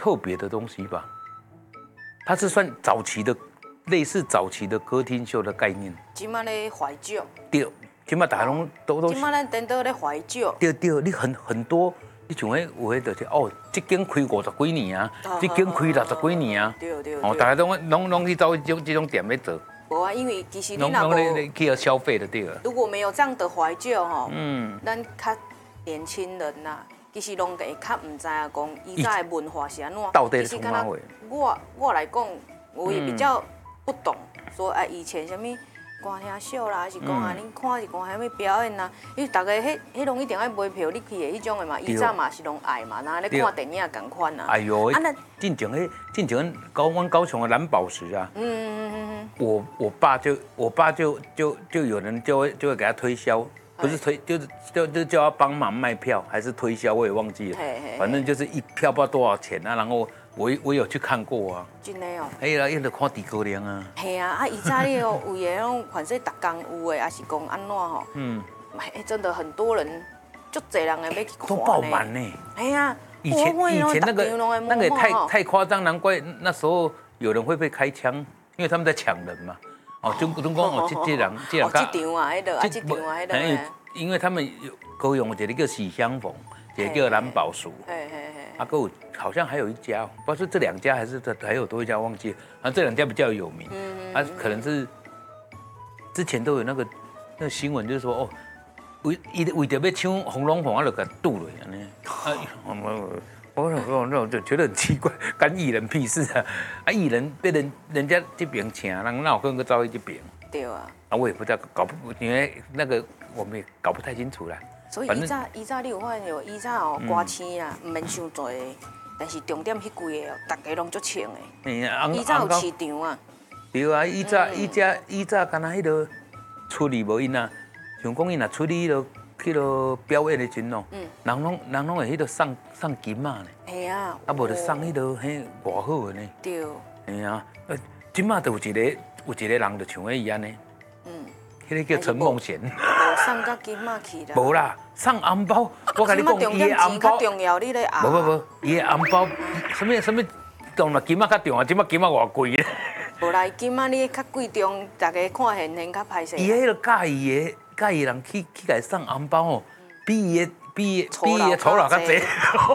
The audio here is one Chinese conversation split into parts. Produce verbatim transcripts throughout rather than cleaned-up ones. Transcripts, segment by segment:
特别的东西吧？它是算早期的，类似早期的歌厅秀的概念。 今麦咧怀旧。 对，今麦大家拢都都。 今麦咱颠倒咧怀旧。 对对，你很很多，你像迄有迄就是哦，这间开五十几年啊，这间开六十几年啊。 对对。 哦，大家拢拢拢去找这种这种店来做。 无啊，因为其实你若无去消费的对了。 如果没有这样的怀旧吼，嗯，咱较年轻人呐。其实拢会较唔知影讲，以前的文化是安怎。 到底是怎么回？ 我我来讲，我也比较不懂，说哎以前什么歌厅秀啦，还是讲啊，恁看是讲什么表演啦，因为大家迄迄拢一定爱买票，你去的迄种的嘛，以前嘛是拢爱嘛，然后咧看电影共款啊。 哎呦，啊那进前迄进前高湾高雄的蓝宝石啊，嗯嗯嗯嗯，我我爸就我爸就就就有人就会就会给他推销。不是推，就是就就叫他帮忙卖票，还是推销，我也忘记了。反正就是一票不知道多少钱啊。然后我我有去看过啊。 真的哦。 哎呀，用得看诸葛亮啊。 系啊，啊以前你哦，有的拢反正逐工有的，还是讲安怎吼？嗯。哎，真的很多人，就这人的要去看。 都爆满呢。 哎呀。 以前以前那个那个也太太夸张，难怪那时候有人会被开枪，因为他们在抢人嘛。哦，中中讲哦，这这人这人哦，这场啊，迄个啊，这场啊，迄个。 因为他们有高雄有一个叫喜相逢，一个叫蓝宝树，啊，还有好像还有一家，不知道是这两家还是还有多一家忘记了，反正这两家比较有名，啊，可能是之前都有那个那个新闻，就是说哦，为为为着要抢红龙凤，啊，就给堵了安尼，啊，我我我那我就觉得很奇怪，干艺人屁事啊！啊，艺人被人人家这边请，人那我跟个招一这边。 对啊。 啊，我也不知道搞不，因为那个我们也搞不太清楚啦。 所以以前以前你有发现有以前哦歌星啊，唔免伤多，但是重点迄几个哦，大家拢足穿的。以前有市场啊。 对啊，以前以前以前敢若迄个出力无因啊，像讲因若出力迄个。去落表演的阵哦，人拢人拢会迄个送送金嘛呢。 系啊， 啊无就送迄个迄偌好的呢。 对。 系啊，呃，今嘛就有一个有一个人就像迄伊安尼。嗯。迄个叫陈梦贤。 无送到金嘛去啦。 无啦，送红包，我甲你讲，伊的红包重要，你咧啊。 无无无，伊的红包，什么什么，当然金嘛较重要，今嘛金嘛偌贵咧。 无啦，金嘛你较贵重，大家看现现较歹势。 伊迄个介意的。介意人去去给送红包哦，比伊比比伊的酬劳较济。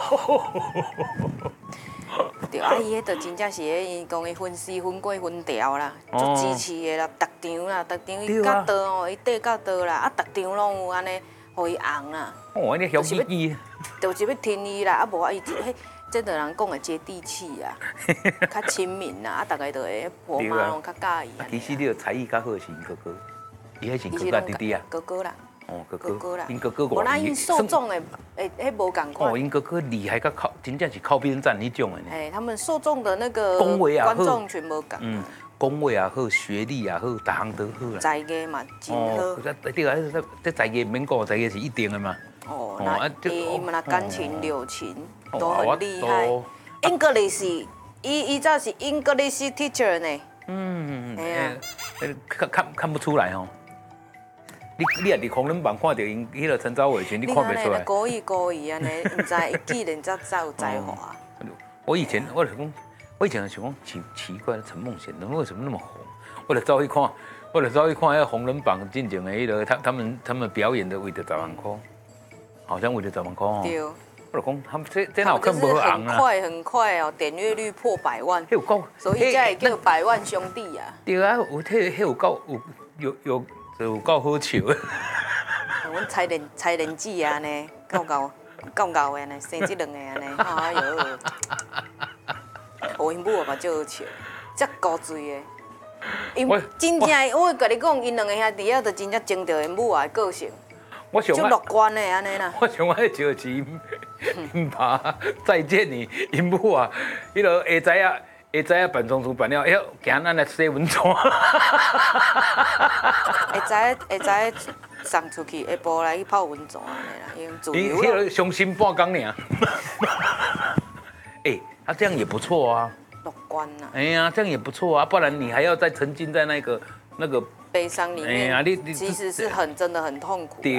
对啊，伊迄就真正是迄因讲伊分尸分过分条啦，足支持的啦，逐场啦，逐场伊到倒哦，伊缀到倒啦，啊，逐场拢有安尼，互伊红啦。 哦，安尼小鸡鸡。 就是要听伊啦，啊无啊伊迄。这个人讲的接地气啊，较亲民啦，啊，大家都会婆妈拢较介意。 其实你的才艺较好是因哥哥。伊迄是哥哥弟弟啊， 哥哥啦， 哦哥哥， 哥啦， 因哥哥我。 无咱因受众的，诶，迄无共款。 哦，因哥哥厉害，甲靠，真正是靠边站迄种的呢。 哎，他们受众的那个观众全无共。嗯， 讲话也好，学历也好，逐项都好啦。 才艺嘛，真好。 哦，对啊，这这才艺免讲，才艺是一定的嘛。 哦，那伊嘛那感情、友情都很厉害。English， 伊伊早是 English teacher 呢。嗯，哎呀， 看看看不出来哦。你你也伫红人榜看到因迄个陈昭伟群，你看袂出来。 故意故意安尼，唔知伊既然才才有才华。 我以前我就讲，我以前想讲奇奇怪的陈梦贤，人为什么那么红？我就走去看，我就走去看迄个红人榜进前的迄个他他们他们表演的为着十万块，好像为着十万块哦。 对。 我就讲他们这这哪有看不红啊？ 很快很快哦，点阅率破百万。 有够， 所以才会叫百万兄弟啊。 对啊，有迄迄有够有有有。有够好笑的， 阮才莲才莲子啊呢，够够够够的呢，生这两个啊呢，哎呦，我因母嘛就好笑，遮高醉的，因真正我甲你讲，因两个兄弟啊，就真正争着因母啊个性，就乐观的安尼啦。 我上爱笑是因因爸再见你因母啊，迄落下仔啊。下早啊办中书办了，哎，行咱来洗文纸。 下早下早送出去，下晡来去泡文纸安尼啦，用自由。 你迄个伤心半工尔。哎，他这样也不错啊。 乐观呐。 哎呀，这样也不错啊，不然你还要再沉浸在那个那个悲伤里面。哎呀，你你其实是很真的很痛苦。对。